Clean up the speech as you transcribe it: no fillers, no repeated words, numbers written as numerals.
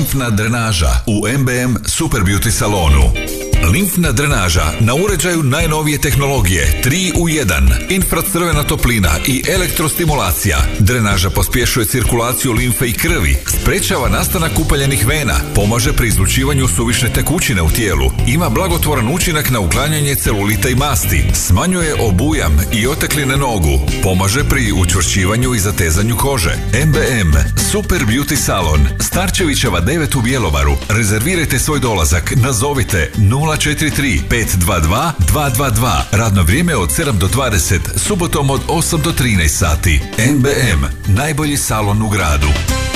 limfna drenaža u MBM Super Beauty salonu. Limfna drenaža na uređaju najnovije tehnologije 3 u 1, infracrvena toplina i elektrostimulacija. Drenaža pospješuje cirkulaciju limfe i krvi, sprečava nastanak upaljenih vena, pomaže pri izlučivanju suvišne tekućine u tijelu, ima blagotvoran učinak na uklanjanje celulita i masti, smanjuje obujam i otekline nogu, pomaže pri učvršćivanju i zatezanju kože. MBM Super Beauty salon, Starčevićeva 9 u Bjelovaru. Rezervirajte svoj dolazak, nazovite 043 522 222. Radno vrijeme od 7 do 20, subotom od 8 do 13 sati. MBM, najbolji salon u gradu.